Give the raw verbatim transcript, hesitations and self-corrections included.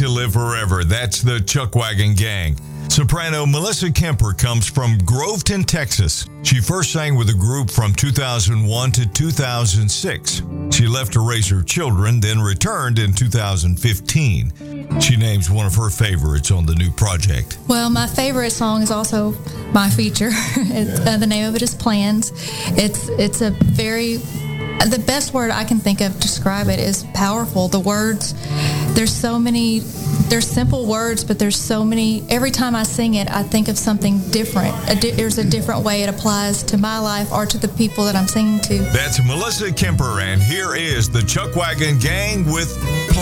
to live forever. That's the Chuckwagon Gang. Soprano Melissa Kemper comes from Groveton, Texas. She first sang with the group from two thousand one to two thousand six. She left to raise her children, then returned in two thousand fifteen. She names one of her favorites on the new project. Well, my favorite song is also my feature. It's, uh, the name of it is Plans. It's it's a very, the best word I can think of to describe it is powerful. The words, there's so many, there's simple words, but there's so many. Every time I sing it, I think of something different. A di- there's a different way it applies to my life or to the people that I'm singing to. That's Melissa Kemper, and here is the Chuckwagon Gang with